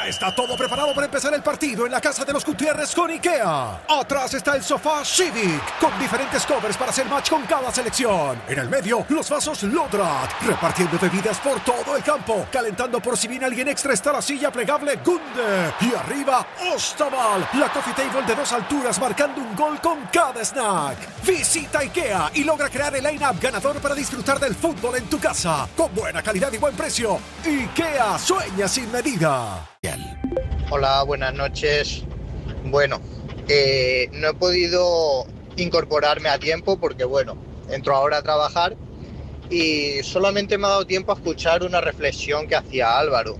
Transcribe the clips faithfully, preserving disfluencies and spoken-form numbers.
Ya está todo preparado para empezar el partido en la casa de los Gutiérrez con IKEA. Atrás está el sofá Civic, con diferentes covers para hacer match con cada selección. En el medio, los vasos Lodrat, repartiendo bebidas por todo el campo. Calentando por si viene alguien extra está la silla plegable Gunde. Y arriba, Ostaval, la coffee table de dos alturas marcando un gol con cada snack. Visita IKEA y logra crear el line-up ganador para disfrutar del fútbol en tu casa. Con buena calidad y buen precio. IKEA, sueña sin medida. Hola, buenas noches. Bueno, eh, no he podido incorporarme a tiempo porque, bueno, entro ahora a trabajar y solamente me ha dado tiempo a escuchar una reflexión que hacía Álvaro.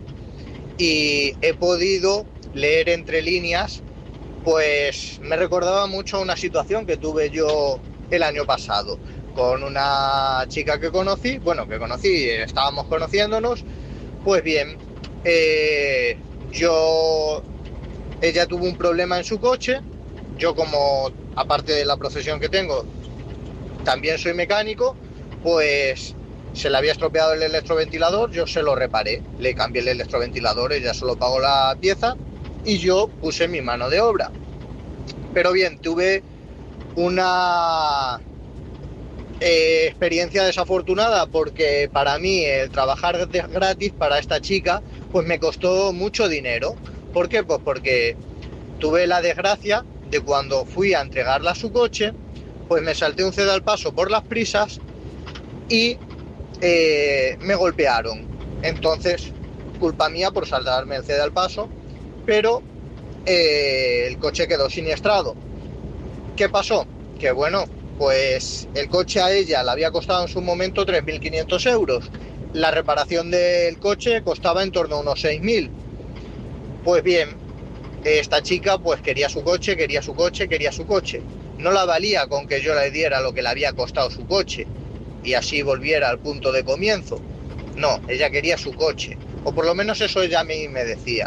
Y he podido leer entre líneas, pues me recordaba mucho una situación que tuve yo el año pasado con una chica que conocí, bueno, que conocí, estábamos conociéndonos, pues bien, eh, yo, ella tuvo un problema en su coche, yo como, aparte de la profesión que tengo, también soy mecánico, pues se le había estropeado el electroventilador, yo se lo reparé, le cambié el electroventilador, ella solo pagó la pieza y yo puse mi mano de obra. Pero bien, tuve una eh, experiencia desafortunada porque para mí el trabajar de gratis para esta chica pues me costó mucho dinero. ¿Por qué? Pues porque tuve la desgracia de cuando fui a entregarla a su coche, pues me salté un ceda al paso por las prisas y eh, me golpearon. Entonces, culpa mía por saltarme el ceda al paso, pero eh, el coche quedó siniestrado. ¿Qué pasó? Que bueno, pues el coche a ella le había costado en su momento tres mil quinientos euros. La reparación del coche costaba en torno a unos seis mil. Pues bien, esta chica pues quería su coche, quería su coche, quería su coche. No la valía con que yo le diera lo que le había costado su coche y así volviera al punto de comienzo. No, ella quería su coche, o por lo menos eso ella a mí me decía.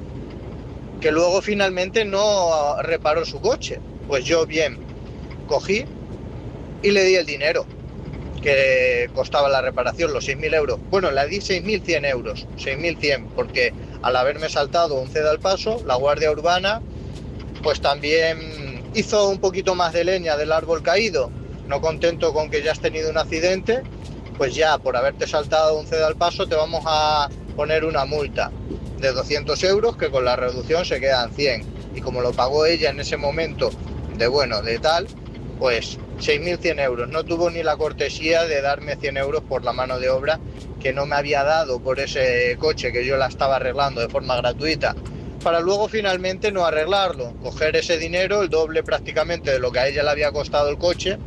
Que luego finalmente no reparó su coche. Pues yo bien, cogí y le di el dinero que costaba la reparación, los seis mil euros. Bueno, le di seis mil cien euros, seis mil cien, porque al haberme saltado un ceda al paso, la Guardia Urbana pues también hizo un poquito más de leña del árbol caído. No contento con que ya has tenido un accidente, pues ya por haberte saltado un ceda al paso te vamos a poner una multa de doscientos euros que con la reducción se quedan cien. Y como lo pagó ella en ese momento de bueno, de tal, pues seis mil cien euros. No tuvo ni la cortesía de darme cien euros por la mano de obra que no me había dado por ese coche que yo la estaba arreglando de forma gratuita, para luego finalmente no arreglarlo, coger ese dinero, el doble prácticamente de lo que a ella le había costado el coche,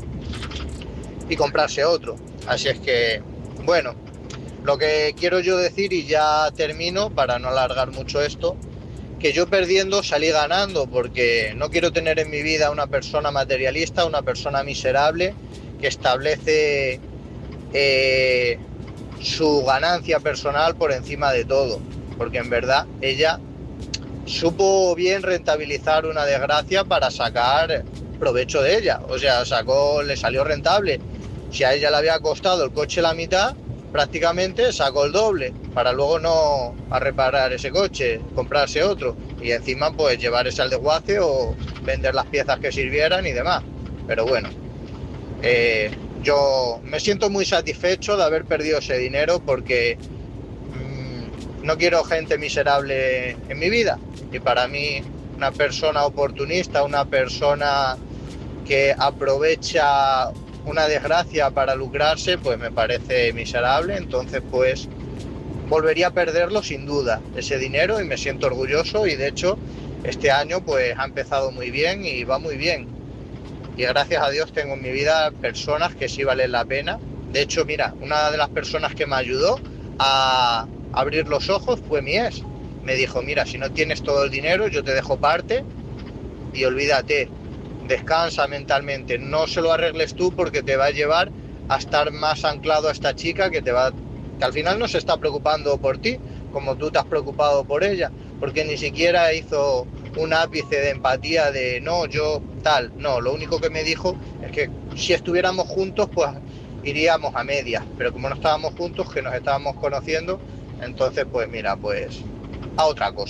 y comprarse otro. Así es que, bueno, lo que quiero yo decir, y ya termino para no alargar mucho esto, que yo perdiendo salí ganando, porque no quiero tener en mi vida una persona materialista, una persona miserable que establece eh, su ganancia personal por encima de todo, porque en verdad ella supo bien rentabilizar una desgracia para sacar provecho de ella, o sea, sacó, le salió rentable. Si a ella le había costado el coche la mitad, prácticamente sacó el doble para luego no a reparar ese coche, comprarse otro y encima pues llevar ese al desguace o vender las piezas que sirvieran y demás. Pero bueno, eh, yo me siento muy satisfecho de haber perdido ese dinero porque mmm, no quiero gente miserable en mi vida, y para mí una persona oportunista, una persona que aprovecha una desgracia para lucrarse, pues me parece miserable. Entonces pues volvería a perderlo sin duda, ese dinero, y me siento orgulloso, y de hecho este año pues ha empezado muy bien y va muy bien, y gracias a Dios tengo en mi vida personas que sí valen la pena. De hecho, mira, una de las personas que me ayudó a abrir los ojos fue mi ex. Me dijo, mira, si no tienes todo el dinero yo te dejo parte y olvídate, descansa mentalmente, no se lo arregles tú porque te va a llevar a estar más anclado a esta chica que te va, que al final no se está preocupando por ti como tú te has preocupado por ella, porque ni siquiera hizo un ápice de empatía de no, yo tal, no, lo único que me dijo es que si estuviéramos juntos pues iríamos a medias, pero como no estábamos juntos, que nos estábamos conociendo, entonces pues mira, pues a otra cosa.